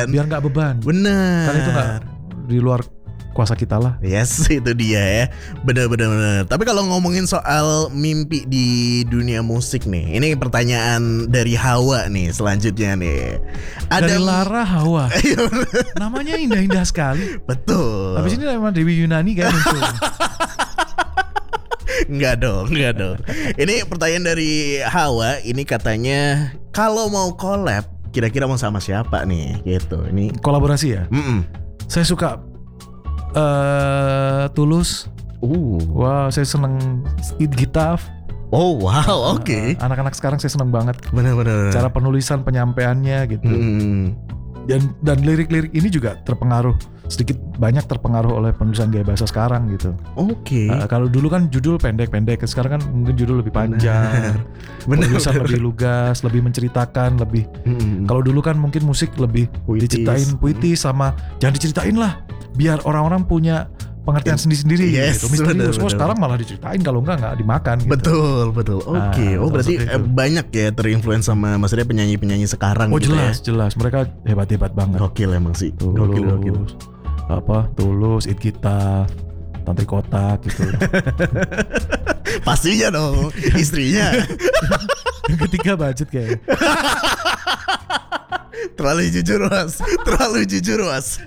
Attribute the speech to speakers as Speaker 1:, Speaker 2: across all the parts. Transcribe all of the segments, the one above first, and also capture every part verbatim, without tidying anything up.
Speaker 1: kan.
Speaker 2: Biar nggak beban.
Speaker 1: Benar.
Speaker 2: Karena itu nggak di luar kuasa kita lah.
Speaker 1: Yes, itu dia ya. Benar-benar. Tapi kalau ngomongin soal mimpi di dunia musik nih, ini pertanyaan dari Hawa nih selanjutnya nih.
Speaker 2: Dari Lara Hawa. Namanya indah-indah sekali.
Speaker 1: Betul.
Speaker 2: Habis ini memang Dewi Yunani kayak muncul.
Speaker 1: Enggak dong, enggak dong. Ini pertanyaan dari Hawa. Ini katanya kalau mau collab, kira-kira mau sama siapa nih? Gitu. Ini
Speaker 2: kolaborasi ya.
Speaker 1: Mm-mm.
Speaker 2: Saya suka uh, Tulus.
Speaker 1: Uh,
Speaker 2: Wah, saya seneng Gitaf.
Speaker 1: Oh wow, oke. Okay.
Speaker 2: Uh, anak-anak sekarang saya seneng banget.
Speaker 1: Benar-benar.
Speaker 2: Cara penulisan penyampaiannya gitu.
Speaker 1: Mm.
Speaker 2: Dan dan lirik-lirik ini juga terpengaruh sedikit banyak terpengaruh oleh penulisan gaya bahasa sekarang gitu.
Speaker 1: Oke. Okay.
Speaker 2: Uh, kalau dulu kan judul pendek-pendek, sekarang kan mungkin judul lebih panjang.
Speaker 1: Benar.
Speaker 2: Penulisan lebih lugas, lebih menceritakan, lebih. Mm. Kalau dulu kan mungkin musik lebih puitis. Diceritain puitis sama jangan diceritain lah, biar orang-orang punya pengertian sendiri-sendiri
Speaker 1: yes,
Speaker 2: gitu. Misterius. Oh, sekarang malah diceritain, kalau enggak enggak dimakan gitu.
Speaker 1: Betul, betul. Oke. Okay. Nah, oh, berarti eh, banyak ya terinfluence sama maksudnya penyanyi-penyanyi sekarang
Speaker 2: oh,
Speaker 1: gitu
Speaker 2: jelas,
Speaker 1: ya.
Speaker 2: jelas. Mereka hebat-hebat banget.
Speaker 1: Gokil emang sih.
Speaker 2: Tulus,
Speaker 1: gokil, gokil.
Speaker 2: Apa? Tulus, It Kita, Tantri Kotak gitu.
Speaker 1: Pastinya dong, istrinya.
Speaker 2: Yang ketiga budget kayak.
Speaker 1: Terlalu jujur, Mas. Terlalu jujur, Mas.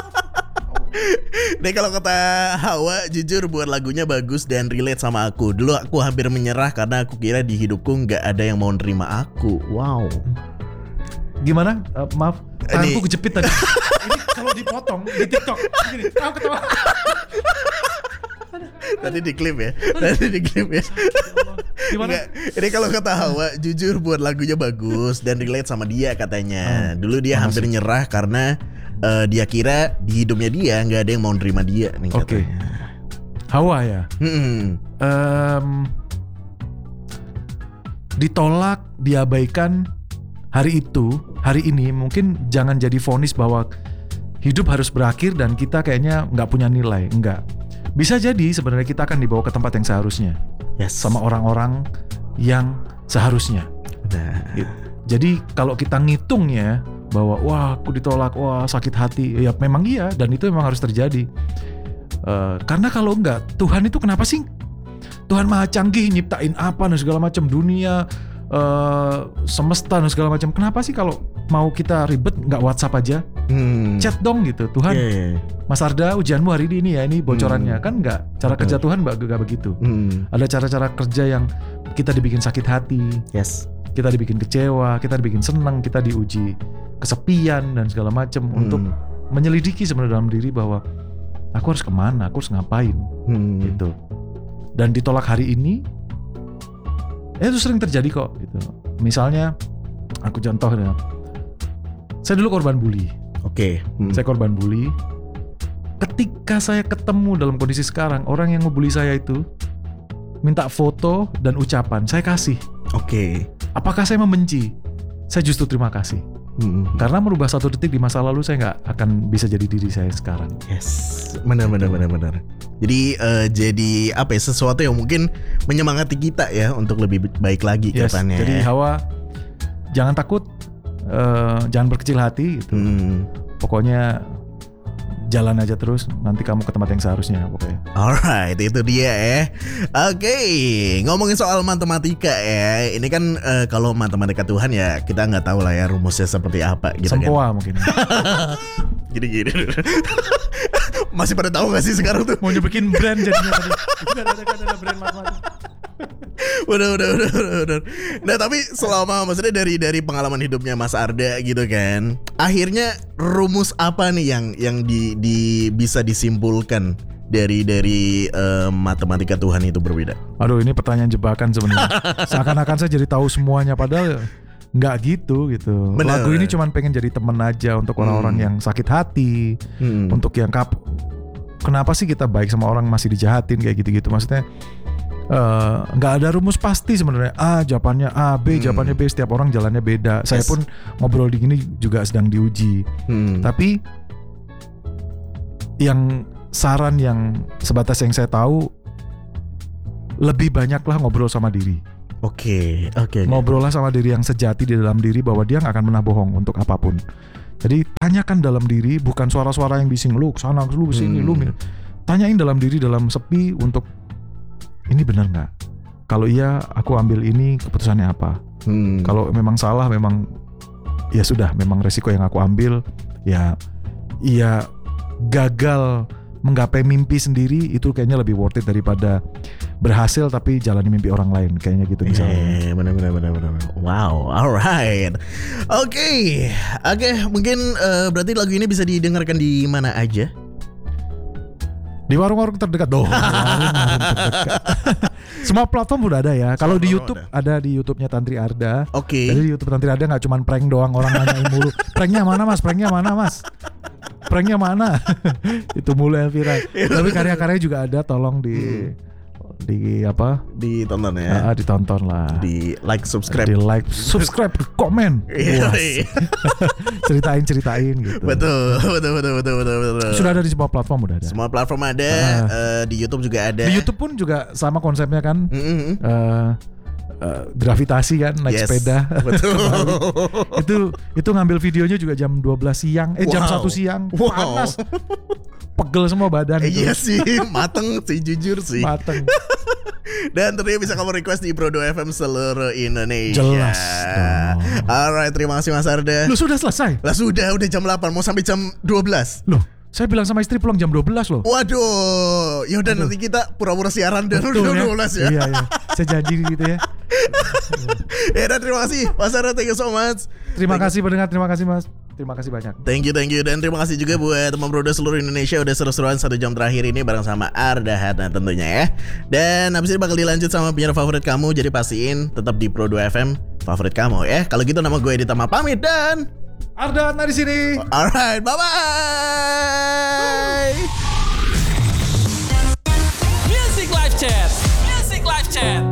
Speaker 1: Nih kalau kata Hawa, jujur buat lagunya bagus dan relate sama aku. Dulu aku hampir menyerah karena aku kira di hidupku gak ada yang mau nerima aku. Wow.
Speaker 2: Gimana? Uh, maaf, tanganku kejepit tadi. Ini kalau dipotong di TikTok gini, tahu ketawa.
Speaker 1: Tadi di klip ya. Tadi di klip ya.
Speaker 2: Gimana?
Speaker 1: Nggak, ini kalau kata Hawa, jujur buat lagunya bagus dan relate sama dia katanya. Dulu dia
Speaker 2: Makasih.
Speaker 1: hampir nyerah karena uh, dia kira di hidupnya dia nggak ada yang mau nerima dia nih katanya.
Speaker 2: Oke. Hawa ya.
Speaker 1: Hmm.
Speaker 2: Um, ditolak, diabaikan hari itu, hari ini mungkin jangan jadi vonis bahwa hidup harus berakhir dan kita kayaknya nggak punya nilai. Enggak. Bisa jadi sebenarnya kita akan dibawa ke tempat yang seharusnya.
Speaker 1: Yes.
Speaker 2: Sama orang-orang yang seharusnya.
Speaker 1: Nah.
Speaker 2: Gitu. Jadi kalau kita ngitungnya bahwa wah aku ditolak, wah sakit hati, ya memang iya dan itu memang harus terjadi. Uh, karena kalau enggak, Tuhan itu kenapa sih? Tuhan maha canggih, nyiptain apa dan segala macam dunia, uh, semesta dan segala macam. Kenapa sih kalau mau kita ribet nggak WhatsApp aja, hmm. chat dong gitu. Tuhan, yeah. Mas Arda ujianmu hari ini ya, ini bocorannya hmm. kan nggak. Cara kerja Tuhan nggak begitu. Hmm. Ada cara-cara kerja yang kita dibikin sakit hati,
Speaker 1: yes.
Speaker 2: kita dibikin kecewa, kita dibikin senang, kita diuji kesepian dan segala macam hmm. untuk menyelidiki sebenarnya dalam diri bahwa aku harus kemana, aku harus ngapain, hmm. gitu. Dan ditolak hari ini, ya itu sering terjadi kok, gitu. Misalnya, aku contoh ya, saya dulu korban bully.
Speaker 1: Oke. Okay. Hmm.
Speaker 2: Saya korban bully. Ketika saya ketemu dalam kondisi sekarang, orang yang ngebully saya itu minta foto dan ucapan, saya kasih.
Speaker 1: Oke. Okay.
Speaker 2: Apakah saya membenci? Saya justru terima kasih. Hmm. Karena merubah satu detik di masa lalu saya nggak akan bisa jadi diri saya sekarang.
Speaker 1: Yes, benar benar benar benar. Jadi uh, jadi apa ya, sesuatu yang mungkin menyemangati kita ya untuk lebih baik lagi ke
Speaker 2: yes,
Speaker 1: depannya.
Speaker 2: Jadi Hawa, jangan takut, uh, jangan berkecil hati gitu. Hmm. Pokoknya jalan aja terus, nanti kamu ke tempat yang seharusnya pokoknya.
Speaker 1: Alright, itu dia ya. Oke, okay. Ngomongin soal matematika ya. Ini kan uh, kalau matematika Tuhan ya kita nggak tahu lah ya rumusnya seperti apa gitu.
Speaker 2: Sempoa
Speaker 1: kan.
Speaker 2: Mungkin.
Speaker 1: Gini-gini. Masih pada tahu nggak sih sekarang tuh?
Speaker 2: Mau nyobain brand jadinya tadi. Udah ada kan ada brand matematika.
Speaker 1: udah, udah, udah, udah, udah. Nah tapi selama maksudnya dari dari pengalaman hidupnya Mas Arda gitu kan, akhirnya rumus apa nih yang yang di, di bisa disimpulkan dari dari uh, matematika Tuhan itu berbeda?
Speaker 2: Aduh, ini pertanyaan jebakan sebenarnya. Seakan-akan saya jadi tahu semuanya padahal nggak gitu gitu. Bener. Lagu ini cuma pengen jadi teman aja untuk orang-orang hmm. yang sakit hati, hmm. untuk yang kap. Kenapa sih kita baik sama orang masih dijahatin kayak gitu-gitu? Maksudnya nggak uh, ada rumus pasti sebenarnya. A jawabannya A, B hmm. jawabannya B. Setiap orang jalannya beda. Saya yes. pun ngobrol di gini juga sedang diuji. Hmm. Tapi yang saran yang sebatas yang saya tahu, lebih banyaklah ngobrol sama diri.
Speaker 1: Oke, okay, oke. Okay,
Speaker 2: Ngobrollah sama diri yang sejati di dalam diri bahwa dia nggak akan pernah bohong untuk apapun. Jadi tanyakan dalam diri, bukan suara-suara yang bising lu kesana lu kesini
Speaker 1: Hmm.
Speaker 2: lu. Tanyain dalam diri dalam sepi untuk ini benar nggak? Kalau iya, aku ambil ini keputusannya apa?
Speaker 1: Hmm.
Speaker 2: Kalau memang salah, memang ya sudah, memang resiko yang aku ambil ya, ya gagal menggapai mimpi sendiri itu kayaknya lebih worth it daripada berhasil tapi jalani mimpi orang lain, kayaknya gitu misalnya.
Speaker 1: Eh, benar benar benar benar. Wow, alright. Oke, oke. Mungkin eh, berarti lagu ini bisa didengarkan di mana aja?
Speaker 2: Di warung-warung terdekat dong. Warung-warung terdekat. Semua platform udah ada ya. Kalau di
Speaker 1: platform
Speaker 2: YouTube ada. di YouTube-nya Tantri Arda.
Speaker 1: Oke.
Speaker 2: Jadi di YouTube Tantri Arda nggak cuma prank doang, orang nanyain mulu. Pranknya mana mas? Pranknya mana mas? Pranknya mana? Itu mulai viral. Tapi karya-karyanya juga ada. Tolong di di apa?
Speaker 1: Ditonton ya.
Speaker 2: Ah, ditonton lah.
Speaker 1: Di like, subscribe.
Speaker 2: Di like, subscribe, komen.
Speaker 1: Iya,
Speaker 2: Puas.
Speaker 1: iya.
Speaker 2: ceritain ceritain gitu.
Speaker 1: Betul, betul, betul, betul, betul, betul.
Speaker 2: Sudah ada di semua platform udah ada.
Speaker 1: Semua platform ada,
Speaker 2: Ah.
Speaker 1: eh, di YouTube juga ada.
Speaker 2: Di YouTube pun juga sama konsepnya kan.
Speaker 1: Mm-mm.
Speaker 2: Eh, eh, gravitasi kan, naik
Speaker 1: Yes,
Speaker 2: sepeda.
Speaker 1: betul.
Speaker 2: itu itu ngambil videonya juga jam dua belas siang, eh jam
Speaker 1: Wow.
Speaker 2: satu siang,
Speaker 1: Wow.
Speaker 2: panas, pegel semua badan
Speaker 1: Eh,
Speaker 2: itu.
Speaker 1: Iya sih, mateng sih, jujur sih.
Speaker 2: Mateng.
Speaker 1: Dan tentunya bisa kamu request di Pro dua F M seluruh Indonesia.
Speaker 2: Jelas dong.
Speaker 1: Alright, terima kasih Mas Arda.
Speaker 2: Lu sudah selesai?
Speaker 1: Lah sudah, udah jam delapan, mau sampai jam dua belas.
Speaker 2: Loh, saya bilang sama istri pulang jam dua belas loh.
Speaker 1: Waduh, yaudah nanti kita pura-pura siaran dan
Speaker 2: Betul
Speaker 1: udah
Speaker 2: ya?
Speaker 1: dua belas ya.
Speaker 2: Iya, iya. Saya janji gitu ya.
Speaker 1: Ya dan terima kasih Mas Arda, thank you so much.
Speaker 2: Terima
Speaker 1: Thank you.
Speaker 2: kasih pendengar, terima kasih Mas. Terima kasih banyak.
Speaker 1: Thank you, thank you. Dan terima kasih juga buat teman Broda seluruh Indonesia udah seru-seruan satu jam terakhir ini bareng sama Arda Hatna tentunya ya. Dan habis ini bakal dilanjut sama penyiar favorit kamu, jadi pastiin tetap di Pro dua F M favorit kamu ya. Kalau gitu nama gue Editama pamit dan
Speaker 2: Arda Hatna di sini.
Speaker 1: alright, bye-bye.
Speaker 3: Music Live Chat. Music Live Chat.